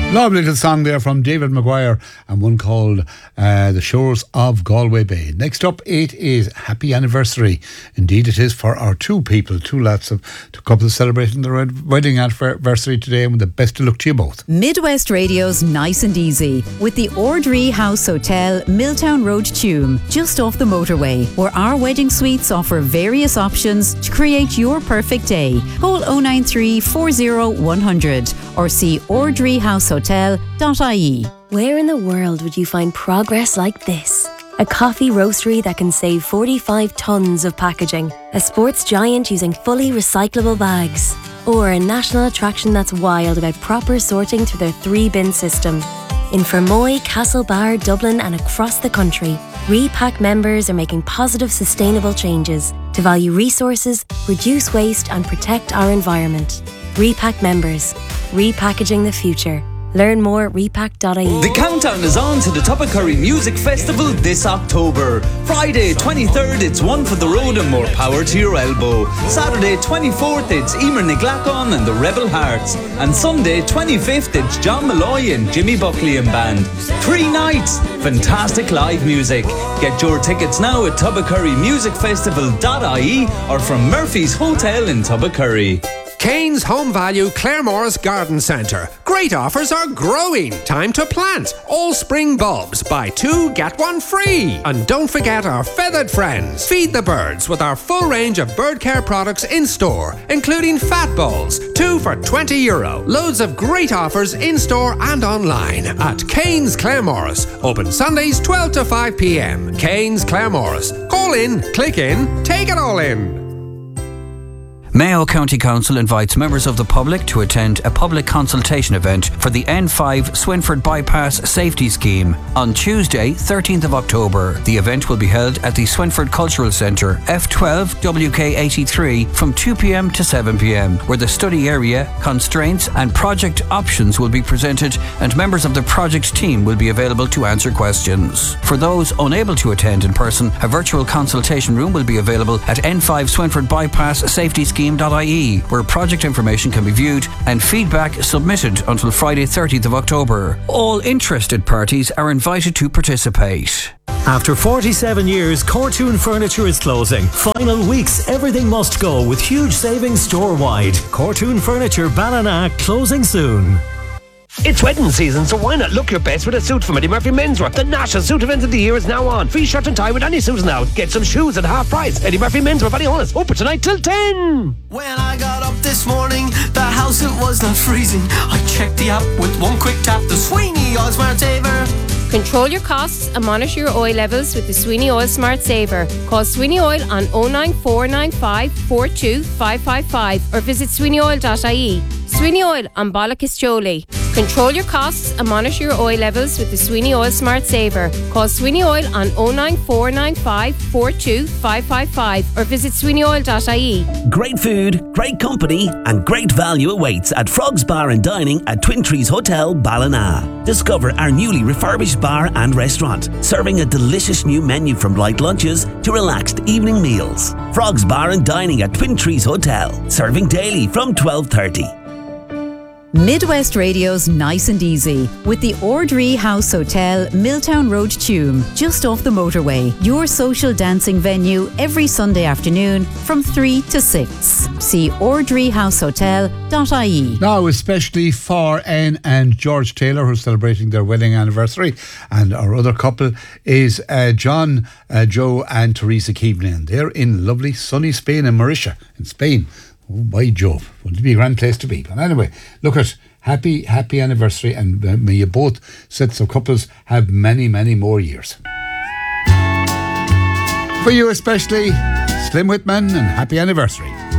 Lovely little song there from David Maguire and one called The Shores of Galway Bay. Next up, it is Happy Anniversary. Indeed, it is for our two lads of two couples celebrating their wedding anniversary today, and with the best of luck to you both. Midwest Radio's Nice and Easy with the Ordree House Hotel, Milltown Road, Tuam, just off the motorway, where our wedding suites offer various options to create your perfect day. Call 093 40 100 or see ordreehousehotel.ie. Where in the world would you find progress like this? A coffee roastery that can save 45 tonnes of packaging, a sports giant using fully recyclable bags, or a national attraction that's wild about proper sorting through their 3-bin system. In Fermoy, Castlebar, Dublin and across the country, Repack members are making positive, sustainable changes to value resources, reduce waste and protect our environment. Repack members, repackaging the future. Learn more at repack.ie. The countdown is on to the Tubbercurry Music Festival this October. Friday 23rd, it's One for the Road and More Power to Your Elbow. Saturday 24th, it's Emer Niglacon and the Rebel Hearts. And Sunday 25th, it's John Malloy and Jimmy Buckley and Band. 3 nights, fantastic live music. Get your tickets now at tubbercurrymusicfestival.ie or from Murphy's Hotel in Tubbercurry. Kane's Home Value Claremorris Garden Centre. Great offers are growing. Time to plant. All spring bulbs. Buy 2, get 1 free. And don't forget our feathered friends. Feed the birds with our full range of bird care products in store, including fat balls, 2 for €20. Loads of great offers in store and online at Kane's Claremorris. Open Sundays 12 to 5 p.m. Kane's Claremorris. Call in, click in, take it all in. Mayo County Council invites members of the public to attend a public consultation event for the N5 Swinford Bypass Safety Scheme on Tuesday, 13th of October. The event will be held at the Swinford Cultural Centre, F12 WK83, from 2 p.m. to 7 p.m, where the study area, constraints and project options will be presented, and members of the project team will be available to answer questions. For those unable to attend in person, a virtual consultation room will be available at N5 Swinford Bypass Safety Scheme .ie, where project information can be viewed and feedback submitted until Friday 30th of October. All interested parties are invited to participate. After 47 years, Cortoon Furniture is closing. Final weeks, everything must go with huge savings store-wide. Cortoon Furniture Ballina closing soon. It's wedding season, so why not look your best with a suit from Eddie Murphy Menswear? The national suit event of the year is now on. Free shirt and tie with any suit now. Get some shoes at half price. Eddie Murphy Menswear, Ballyhonus, open tonight till 10. When I got up this morning, the house it was not freezing. I checked the app with one quick tap. The Sweeney Oil Smart Saver. Control your costs and monitor your oil levels with the Sweeney Oil Smart Saver. Call Sweeney Oil on 09495 42 555 or visit sweeneyoil.ie. Sweeney Oil on Bollocastole. Control your costs and monitor your oil levels with the Sweeney Oil Smart Saver. Call Sweeney Oil on 09495 42 555 or visit sweeneyoil.ie. Great food, great company and great value awaits at Frog's Bar and Dining at Twin Trees Hotel, Ballina. Discover our newly refurbished bar and restaurant, serving a delicious new menu from light lunches to relaxed evening meals. Frog's Bar and Dining at Twin Trees Hotel, serving daily from 12:30. Midwest Radio's Nice and Easy with the Ordree House Hotel, Milltown Road, Tuam, just off the motorway. Your social dancing venue every Sunday afternoon from 3 to 6. See ordreehousehotel.ie. Now, especially for Anne and George Taylor, who are celebrating their wedding anniversary, and our other couple is John, Joe and Teresa Keevan. They're in lovely sunny Spain and Mauritius in Spain. Oh, by Jove, wouldn't it be a grand place to be? But anyway, look at happy anniversary, and may you both sets of couples have many, many more years. For you especially, Slim Whitman, and happy anniversary.